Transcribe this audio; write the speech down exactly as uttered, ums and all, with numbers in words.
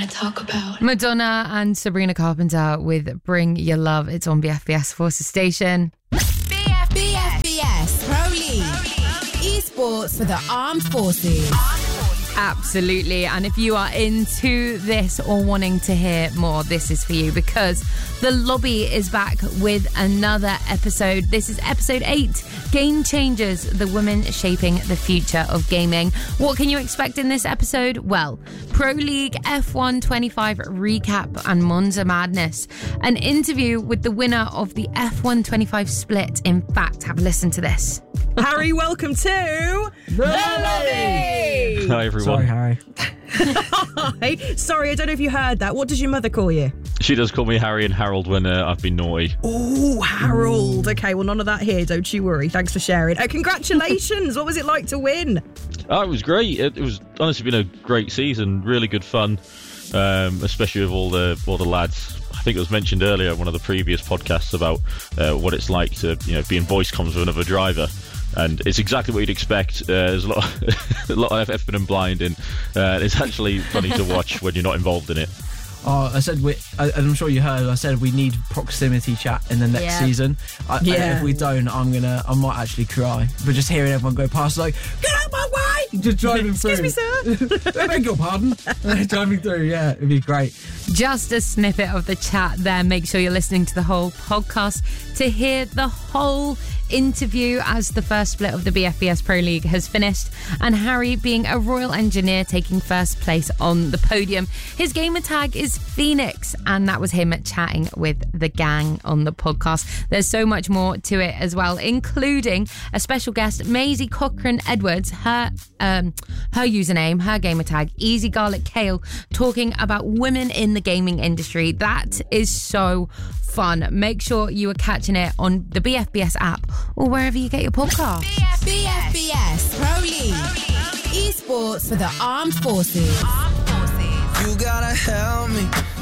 want to talk about. Madonna and Sabrina Carpenter with Bring Your Love. It's on B F B S Forces Station. B F B S Pro League. Esports for the Armed Forces. Absolutely. And if you are into this or wanting to hear more, this is for you, because The Lobby is back with another episode. This is episode eight, Game Changers, the women shaping the future of gaming. What can you expect in this episode? Well, Pro League F one twenty-five recap and Monza Madness. An interview with the winner of the F one twenty-five split. In fact, have a listen to this. Harry, welcome to The Lobby! Hi, everyone. Sorry, Harry. Hi. Sorry, I don't know if you heard that. What does your mother call you? She does call me Harry and Harold when uh, I've been naughty. Oh, Harold. Okay, well, none of that here. Don't you worry. Thanks for sharing. Uh, congratulations. What was it like to win? Oh, it was great. It, it was honestly been a great season. Really good fun, um, especially with all the all the lads. I think it was mentioned earlier in one of the previous podcasts about uh, what it's like to, you know, be in voice comms with another driver. And it's exactly what you'd expect. Uh, there's a lot, of, a lot of effing and blinding. Uh, it's actually funny to watch when you're not involved in it. Oh, I said we. I, I'm sure you heard. I said we need proximity chat in the next Yeah. season. I, Yeah. and if we don't, I'm gonna. I might actually cry. But just hearing everyone go past, like, get out my way! Just driving through. Excuse me, sir. I beg your pardon. Driving through. Yeah, it'd be great. Just a snippet of the chat there. Make sure you're listening to the whole podcast to hear the whole interview as the first split of the B F B S Pro League has finished, and Harry being a Royal Engineer taking first place on the podium. His gamer tag is Phoenix, and that was him chatting with the gang on the podcast. There's so much more to it as well, including a special guest, Maisie Cochran Edwards, her um, her username, her gamer tag, Easy Garlic Kale, talking about women in the gaming industry. That is so fun. Make sure you are catching it on the B F B S app or wherever you get your podcast. B F B S Pro League. Esports for the Armed Forces. You gotta help me.